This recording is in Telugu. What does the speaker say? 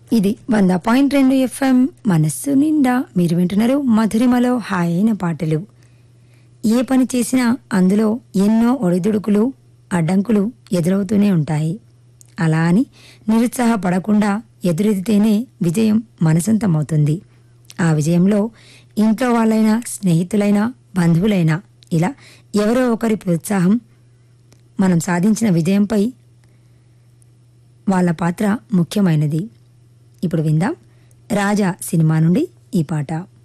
ఇది 100.2 ఎఫ్ఎం మనస్సు నిండా. మీరు వింటున్నారు మధురిమలో హాయైన పాటలు. ఏ పని చేసినా అందులో ఎన్నో ఒడిదుడుకులు అడ్డంకులు ఎదురవుతూనే ఉంటాయి. అలా అని నిరుత్సాహపడకుండా ఎదురెదితేనే విజయం మనసొంతమవుతుంది. ఆ విజయంలో ఇంట్లో వాళ్ళైనా స్నేహితులైనా బంధువులైనా ఇలా ఎవరో ఒకరి ప్రోత్సాహం మనం సాధించిన విజయంపై వాళ్ళ పాత్ర ముఖ్యమైనది. ఇప్పుడు విందాం రాజా సినిమా నుండి ఈ పాట.